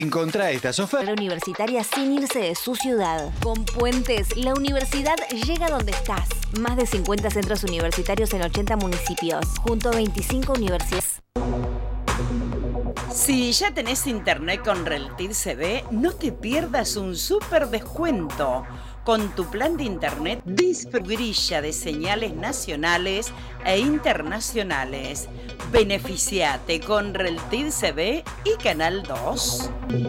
Encontrá estas ofertas universitaria sin irse de su ciudad. Con Puentes, la universidad llega donde estás. Más de 50 centros universitarios en 80 municipios, junto a 25 universidades. Si ya tenés internet con Reltiv CB, no te pierdas un súper descuento. Con tu plan de internet, grilla de señales nacionales e internacionales. Beneficiate con Reltiv CB y Canal 2.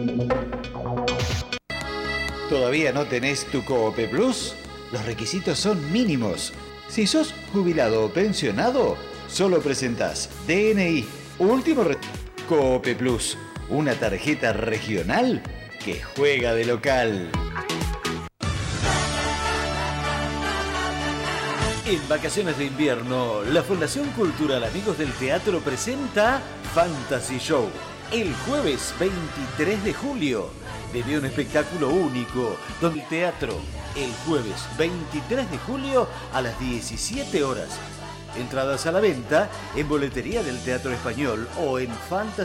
¿Todavía no tenés tu Coope Plus? Los requisitos son mínimos. Si sos jubilado o pensionado, solo presentás DNI, último Coope Plus, una tarjeta regional que juega de local. En vacaciones de invierno, la Fundación Cultural Amigos del Teatro presenta Fantasy Show. El jueves 23 de julio, vive un espectáculo único donde el teatro, el jueves 23 de julio a las 17 horas. Entradas a la venta en boletería del Teatro Español o en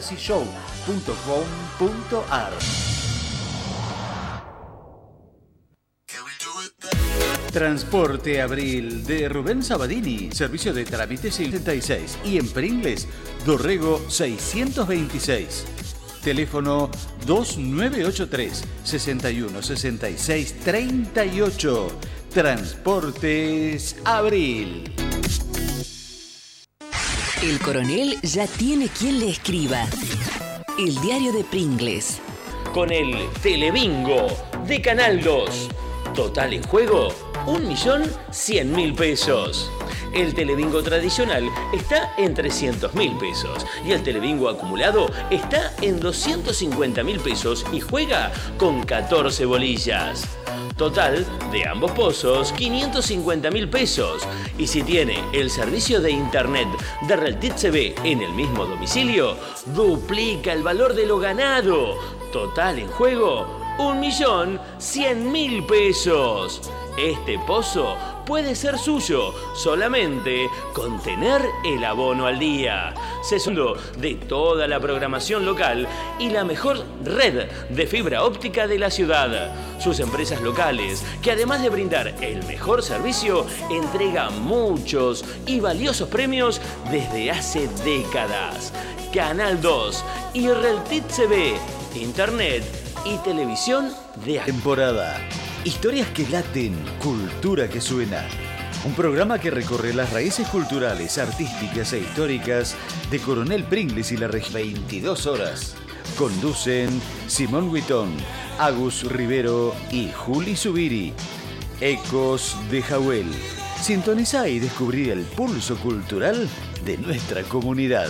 fantasyshow.com.ar. Transporte Abril de Rubén Sabadini, servicio de trámites 76 y en Pringles, Dorrego 626. Teléfono 2983 61 66 38. Transportes Abril. El coronel ya tiene quien le escriba. El diario de Pringles. Con el Telebingo de Canal 2. Total en juego, 1.100.000 pesos. El Telebingo tradicional está en 300.000 pesos y el Telebingo acumulado está en 250.000 pesos y juega con 14 bolillas. Total de ambos pozos, 550.000 pesos. Y si tiene el servicio de internet de Reltiv CB en el mismo domicilio, duplica el valor de lo ganado. Total en juego, 1.100.000 pesos. Este pozo puede ser suyo solamente con tener el abono al día. Segundo de toda la programación local y la mejor red de fibra óptica de la ciudad. Sus empresas locales, que además de brindar el mejor servicio, entregan muchos y valiosos premios desde hace décadas. Canal 2 y Reltiv CB, internet y televisión de Temporada. Historias que laten, cultura que suena. Un programa que recorre las raíces culturales, artísticas e históricas de Coronel Pringles y la región. 22 horas. Conducen Simón Huitón, Agus Rivero y Juli Zubiri. Ecos de Jawel. Sintoniza y descubrí el pulso cultural de nuestra comunidad.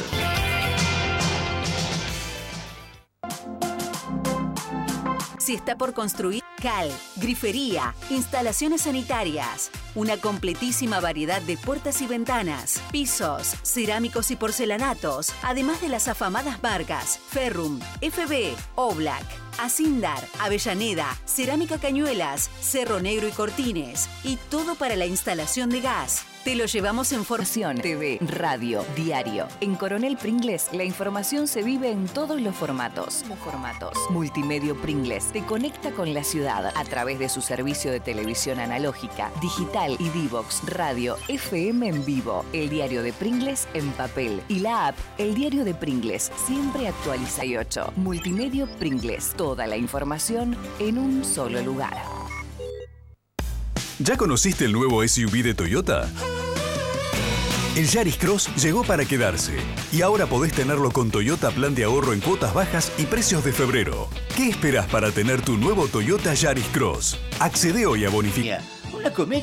Si está por construir, cal, grifería, instalaciones sanitarias, una completísima variedad de puertas y ventanas, pisos, cerámicos y porcelanatos, además de las afamadas marcas Ferrum, FB, Oblak, Asindar, Avellaneda, Cerámica Cañuelas, Cerro Negro y Cortines, y todo para la instalación de gas. Te lo llevamos en Formación, TV, radio, diario. En Coronel Pringles, la información se vive en todos los formatos. Multimedio Pringles te conecta con la ciudad a través de su servicio de televisión analógica, digital y Divox, radio, FM en vivo, el diario de Pringles en papel y la app El Diario de Pringles, siempre actualiza y 8. Multimedio Pringles, toda la información en un solo lugar. ¿Ya conociste el nuevo SUV de Toyota? El Yaris Cross llegó para quedarse y ahora podés tenerlo con Toyota Plan de Ahorro en cuotas bajas y precios de febrero. ¿Qué esperás para tener tu nuevo Toyota Yaris Cross? Accede hoy a bonificar. Una comedia